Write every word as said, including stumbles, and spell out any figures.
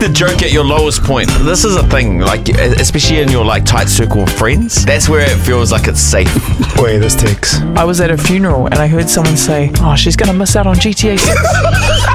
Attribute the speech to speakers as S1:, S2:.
S1: the joke at your lowest point. This is a thing, like, especially in your like tight circle of friends. That's where it feels like it's safe.
S2: Wait, this takes.
S3: I was at a funeral and I heard someone say, oh, she's going to miss out on G T A six.